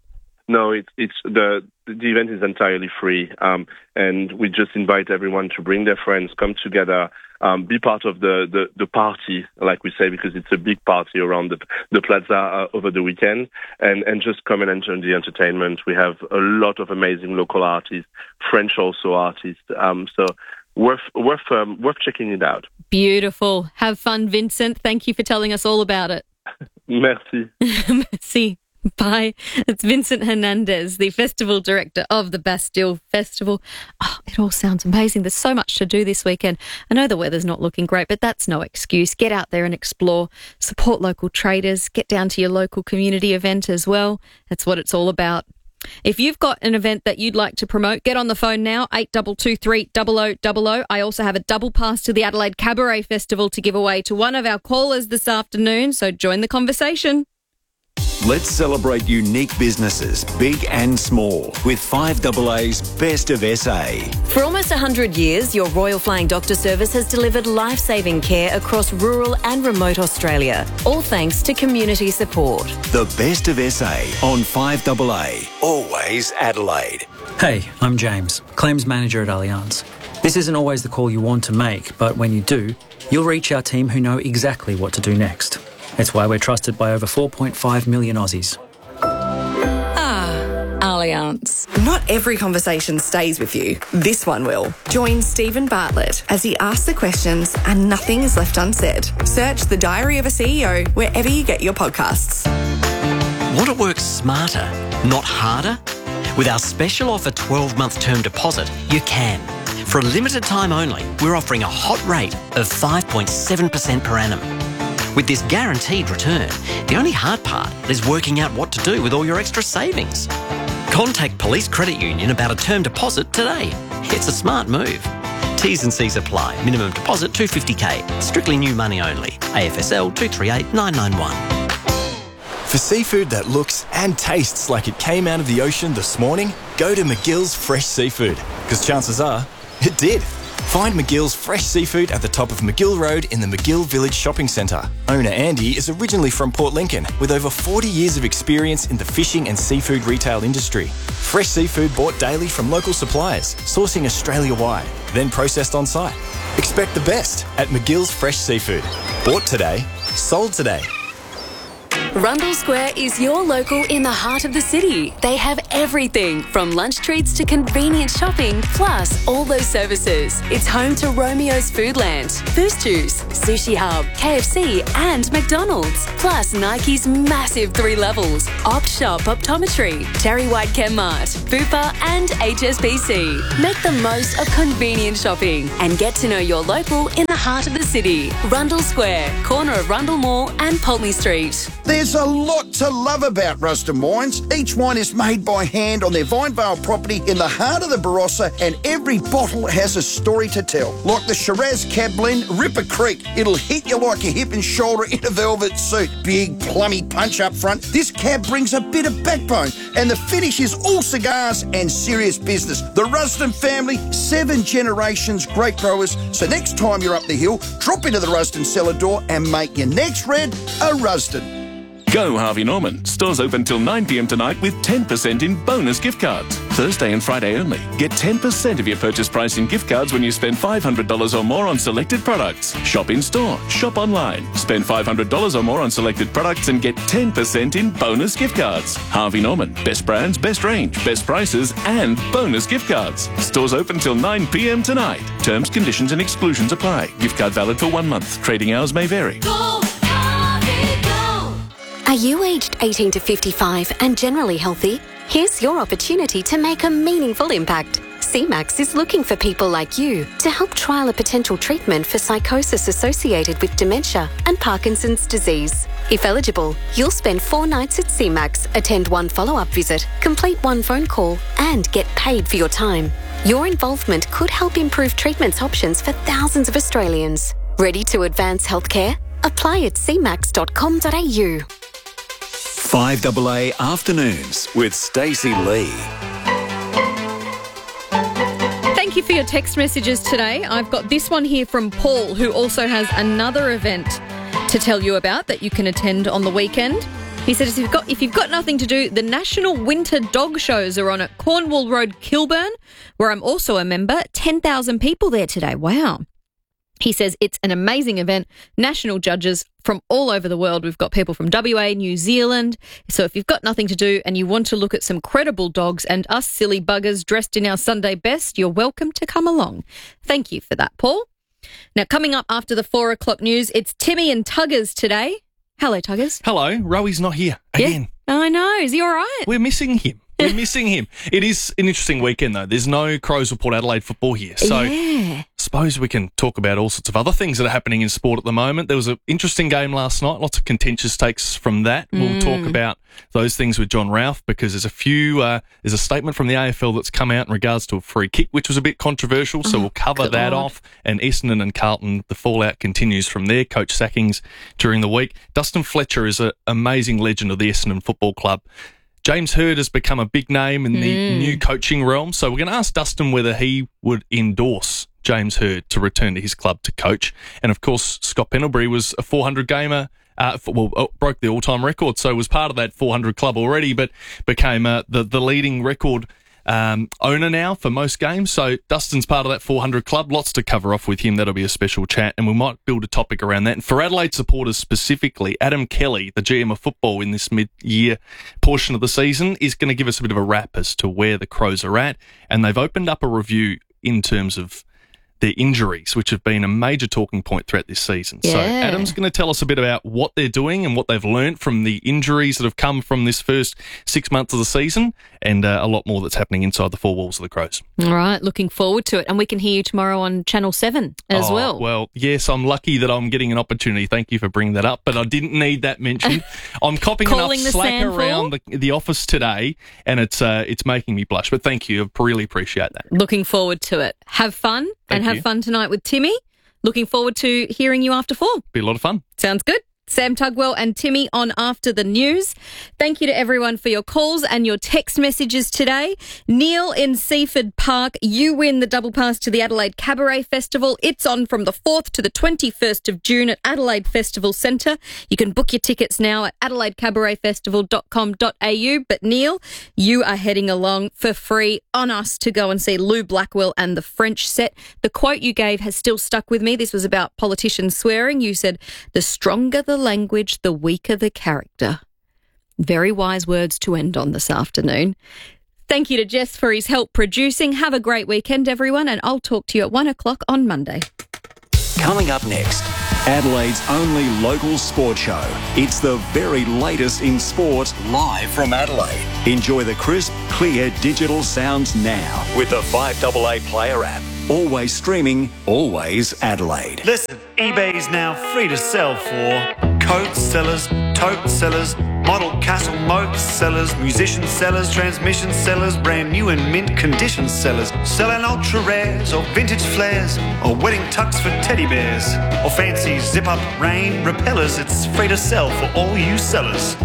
No, it's it's the the event is entirely free, um, and we just invite everyone to bring their friends, come together, um, be part of the, the, the party, like we say, because it's a big party around the the plaza uh, over the weekend, and, and just come and enjoy the entertainment. We have a lot of amazing local artists, French also artists, um, so worth worth um, worth checking it out. Beautiful. Have fun, Vincent. Thank you for telling us all about it. Merci. Merci. Bye. It's Vincent Hernandez, the festival director of the Bastille Festival. Oh, it all sounds amazing. There's so much to do this weekend. I know the weather's not looking great, but that's no excuse. Get out there and explore. Support local traders. Get down to your local community event as well. That's what it's all about. If you've got an event that you'd like to promote, get on the phone now, eight two two three, zero zero zero zero. I also have a double pass to the Adelaide Cabaret Festival to give away to one of our callers this afternoon, so join the conversation. Let's celebrate unique businesses, big and small, with five A A's Best of S A. For almost one hundred years, your Royal Flying Doctor Service has delivered life-saving care across rural and remote Australia, all thanks to community support. The Best of S A on five A A, always Adelaide. Hey, I'm James, Claims Manager at Allianz. This isn't always the call you want to make, but when you do, you'll reach our team who know exactly what to do next. It's why we're trusted by over four point five million Aussies. Ah, Allianz. Not every conversation stays with you. This one will. Join Stephen Bartlett as he asks the questions and nothing is left unsaid. Search The Diary of a C E O wherever you get your podcasts. Want to work smarter, not harder? With our special offer twelve-month term deposit, you can. For a limited time only, we're offering a hot rate of five point seven percent per annum. With this guaranteed return, the only hard part is working out what to do with all your extra savings. Contact Police Credit Union about a term deposit today. It's a smart move. T's and C's apply. Minimum deposit two hundred fifty thousand. Strictly new money only. A F S L two three eight nine nine one. For seafood that looks and tastes like it came out of the ocean this morning, go to McGill's Fresh Seafood, because chances are it did. Find McGill's fresh seafood at the top of McGill Road in the McGill Village Shopping Centre. Owner Andy is originally from Port Lincoln with over forty years of experience in the fishing and seafood retail industry. Fresh seafood bought daily from local suppliers, sourcing Australia-wide, then processed on site. Expect the best at McGill's Fresh Seafood. Bought today, sold today. Rundle Square is your local in the heart of the city. They have everything from lunch treats to convenient shopping, plus all those services. It's home to Romeo's Foodland, Boost Juice, Sushi Hub, K F C and McDonald's. Plus Nike's massive three levels, Opt Shop Optometry, Terry White Chemmart, Bupa and H S B C. Make the most of convenient shopping and get to know your local in the heart of the city. Rundle Square, corner of Rundle Mall and Pulteney Street. There's a lot to love about Rusden Wines. Each wine is made by hand on their Vinevale property in the heart of the Barossa, and every bottle has a story to tell. Like the Shiraz Cab Blend, Ripper Creek. It'll hit you like a hip and shoulder in a velvet suit. Big, plummy punch up front. This cab brings a bit of backbone, and the finish is all cigars and serious business. The Rusden family, seven generations, great growers. So next time you're up the hill, drop into the Rusden cellar door and make your next red a Rusden. Go Harvey Norman. Stores open till nine p m tonight with ten percent in bonus gift cards. Thursday and Friday only. Get ten percent of your purchase price in gift cards when you spend five hundred dollars or more on selected products. Shop in store. Shop online. Spend five hundred dollars or more on selected products and get ten percent in bonus gift cards. Harvey Norman. Best brands, best range, best prices and bonus gift cards. Stores open till nine p m tonight. Terms, conditions and exclusions apply. Gift card valid for one month. Trading hours may vary. Go! Are you aged eighteen to fifty-five and generally healthy? Here's your opportunity to make a meaningful impact. C MAX is looking for people like you to help trial a potential treatment for psychosis associated with dementia and Parkinson's disease. If eligible, you'll spend four nights at C MAX, attend one follow-up visit, complete one phone call, and get paid for your time. Your involvement could help improve treatment options for thousands of Australians. Ready to advance healthcare? Apply at c max dot com dot a u. five double A Afternoons with Stacey Lee. Thank you for your text messages today. I've got this one here from Paul, who also has another event to tell you about that you can attend on the weekend. He says if you've got, if you've got nothing to do, the National Winter Dog Shows are on at Cornwall Road, Kilburn, where I'm also a member. ten thousand people there today. Wow. He says it's an amazing event. National judges from all over the world. We've got people from W A, New Zealand. So if you've got nothing to do and you want to look at some credible dogs and us silly buggers dressed in our Sunday best, you're welcome to come along. Thank you for that, Paul. Now, coming up after the four o'clock news, it's Timmy and Tuggers today. Hello, Tuggers. Hello. Roey's not here again. Yeah. I know. Is he all right? We're missing him. We're missing him. It is an interesting weekend, though. There's no Crows or Port Adelaide football here. So yeah. I suppose we can talk about all sorts of other things that are happening in sport at the moment. There was an interesting game last night. Lots of contentious takes from that. Mm. We'll talk about those things with John Ralph because there's a few, uh, there's a statement from the A F L that's come out in regards to a free kick, which was a bit controversial. So oh, we'll cover that Lord. off. And Essendon and Carlton, the fallout continues from their coach sackings during the week. Dustin Fletcher is an amazing legend of the Essendon Football Club. James Hird has become a big name in the mm. new coaching realm. So we're going to ask Dustin whether he would endorse James Hird to return to his club to coach. And, of course, Scott Pendlebury was a four hundred gamer, uh, well, broke the all-time record, so was part of that four hundred club already, but became uh, the, the leading record um, owner now for most games. So Dustin's part of that four hundred club. Lots to cover off with him. That'll be a special chat, and we might build a topic around that. And for Adelaide supporters specifically, Adam Kelly, the G M of football in this mid-year portion of the season, is going to give us a bit of a wrap as to where the Crows are at. And they've opened up a review in terms of their injuries, which have been a major talking point throughout this season. Yeah. So Adam's going to tell us a bit about what they're doing and what they've learnt from the injuries that have come from this first six months of the season, and uh, a lot more that's happening inside the four walls of the Crows. All right, looking forward to it. And we can hear you tomorrow on Channel seven as oh, well. Well, yes, I'm lucky that I'm getting an opportunity. Thank you for bringing that up, but I didn't need that mentioned. I'm copping enough slack around the, the office today, and it's uh, it's making me blush, but thank you. I really appreciate that. Looking forward to it. Have fun. Thank and have you. fun tonight with Timmy. Looking forward to hearing you after four. Be a lot of fun. Sounds good. Sam Tugwell and Timmy on After the News. Thank you to everyone for your calls and your text messages today. Neil in Seaford Park, you win the double pass to the Adelaide Cabaret Festival. It's on from the fourth to the twenty-first of June at Adelaide Festival Centre. You can book your tickets now at adelaide cabaret festival dot com dot a u. But Neil, you are heading along for free on us to go and see Lou Blackwell and the French Set. The quote you gave has still stuck with me. This was about politicians swearing. You said, "The stronger the language, the weaker the character." Very wise words to end on this afternoon. Thank you to Jess for his help producing. Have a great weekend, everyone, and I'll talk to you at one o'clock on Monday. Coming up next, Adelaide's only local sport show. It's the very latest in sport, live from Adelaide. Enjoy the crisp, clear digital sounds now with the five A A Player app. Always streaming, always Adelaide. Listen, eBay's now free to sell for coat sellers, tote sellers, model castle moat sellers, musician sellers, transmission sellers, brand new and mint condition sellers, selling ultra rares or vintage flares or wedding tux for teddy bears or fancy zip-up rain repellers. It's free to sell for all you sellers.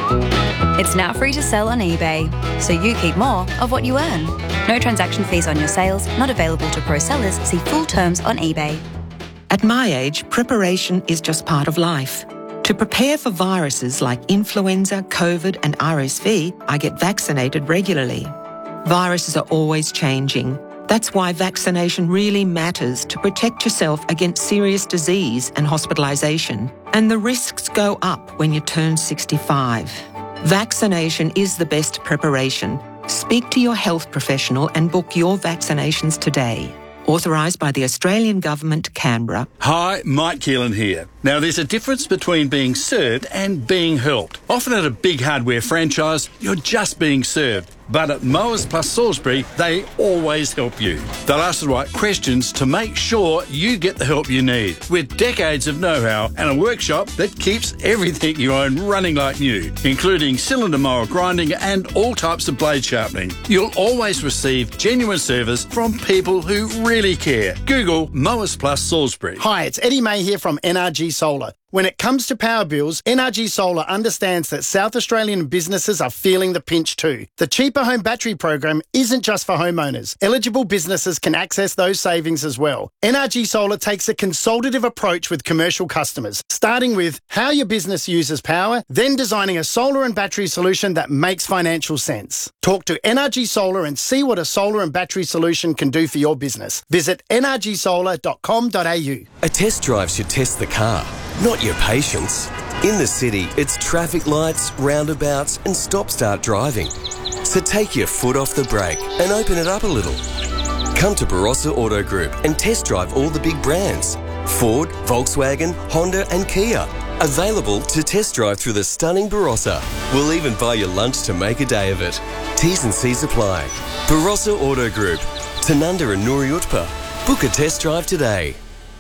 It's now free to sell on eBay, so you keep more of what you earn. No transaction fees on your sales, not available to pro sellers. See full terms on eBay. At my age, preparation is just part of life. To prepare for viruses like influenza, COVID and R S V, I get vaccinated regularly. Viruses are always changing. That's why vaccination really matters to protect yourself against serious disease and hospitalisation. And the risks go up when you turn sixty-five. Vaccination is the best preparation. Speak to your health professional and book your vaccinations today. Authorised by the Australian Government, Canberra. Hi, Mike Keelan here. Now, there's a difference between being served and being helped. Often at a big hardware franchise, you're just being served. But at Mowers Plus Salisbury, they always help you. They'll ask the right questions to make sure you get the help you need. With decades of know-how and a workshop that keeps everything you own running like new, including cylinder mower grinding and all types of blade sharpening. You'll always receive genuine service from people who really care. Google Mowers Plus Salisbury. Hi, it's Eddie May here from N R G Solar. When it comes to power bills, N R G Solar understands that South Australian businesses are feeling the pinch too. The Cheaper Home Battery program isn't just for homeowners. Eligible businesses can access those savings as well. N R G Solar takes a consultative approach with commercial customers, starting with how your business uses power, then designing a solar and battery solution that makes financial sense. Talk to N R G Solar and see what a solar and battery solution can do for your business. Visit n r g solar dot com dot a u. A test drive should test the car, not your patience. In the city, it's traffic lights, roundabouts and stop-start driving. So take your foot off the brake and open it up a little. Come to Barossa Auto Group and test drive all the big brands. Ford, Volkswagen, Honda and Kia. Available to test drive through the stunning Barossa. We'll even buy you lunch to make a day of it. T's and C's apply. Barossa Auto Group. Tanunda and Nuri Utpa. Book a test drive today.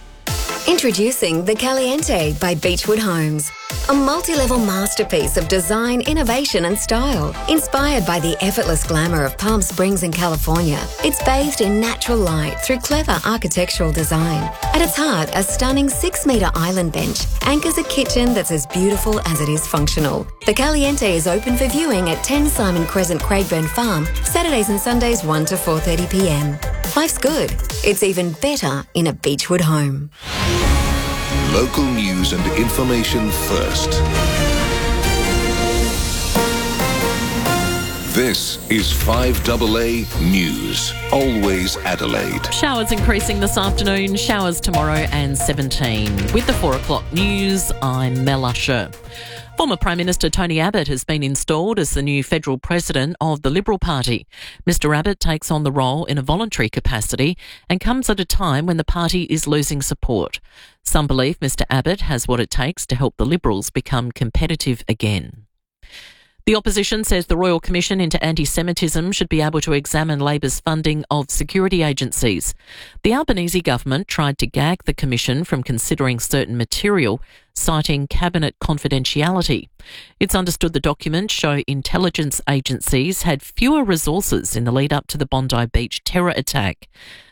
Introducing The Caliente by Beechwood Homes. A multi-level masterpiece of design, innovation and style. Inspired by the effortless glamour of Palm Springs in California, it's bathed in natural light through clever architectural design. At its heart, a stunning six-metre island bench anchors a kitchen that's as beautiful as it is functional. The Caliente is open for viewing at ten Simon Crescent, Craigburn Farm, Saturdays and Sundays one to four thirty p m. Life's good. It's even better in a Beechwood home. Local news and information first. This is five A A News. Always Adelaide. Showers increasing this afternoon, showers tomorrow and seventeen. With the four o'clock news, I'm Mel Usher. Former Prime Minister Tony Abbott has been installed as the new federal president of the Liberal Party. Mister Abbott takes on the role in a voluntary capacity and comes at a time when the party is losing support. Some believe Mister Abbott has what it takes to help the Liberals become competitive again. The opposition says the Royal Commission into Anti-Semitism should be able to examine Labor's funding of security agencies. The Albanese government tried to gag the Commission from considering certain material, citing cabinet confidentiality. It's understood the documents show intelligence agencies had fewer resources in the lead up to the Bondi Beach terror attack.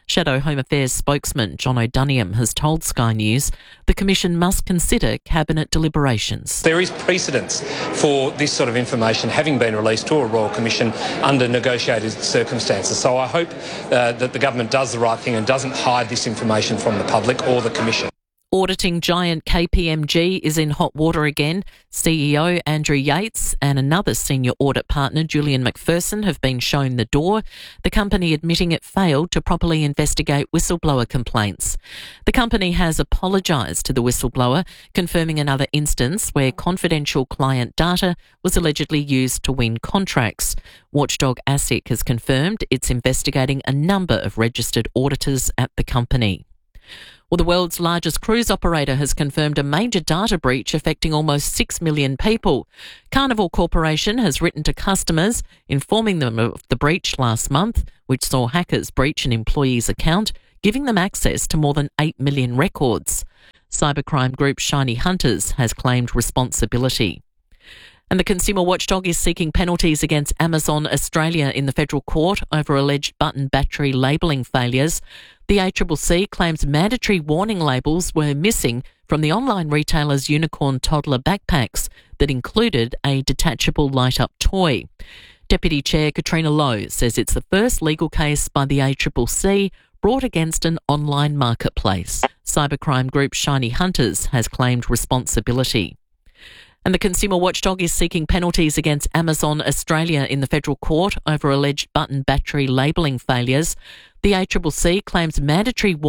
Shadow Home Affairs spokesman John O'Duniam has told Sky News the Commission must consider Cabinet deliberations. There is precedence for this sort of information having been released to a Royal Commission under negotiated circumstances. So I hope uh, that the government does the right thing and doesn't hide this information from the public or the Commission. Auditing giant K P M G is in hot water again. C E O Andrew Yates and another senior audit partner, Julian McPherson, have been shown the door, the company admitting it failed to properly investigate whistleblower complaints. The company has apologised to the whistleblower, confirming another instance where confidential client data was allegedly used to win contracts. Watchdog ASIC has confirmed it's investigating a number of registered auditors at the company. Well, the world's largest cruise operator has confirmed a major data breach affecting almost six million people. Carnival Corporation has written to customers, informing them of the breach last month, which saw hackers breach an employee's account, giving them access to more than eight million records. Cybercrime group Shiny Hunters has claimed responsibility. And the consumer watchdog is seeking penalties against Amazon Australia in the federal court over alleged button battery labelling failures. The A C C C claims mandatory warning labels were missing from the online retailer's unicorn toddler backpacks that included a detachable light-up toy. Deputy Chair Katrina Lowe says it's the first legal case by the A C C C brought against an online marketplace. Cybercrime group Shiny Hunters has claimed responsibility. And the consumer watchdog is seeking penalties against Amazon Australia in the federal court over alleged button battery labelling failures. The A C C C claims mandatory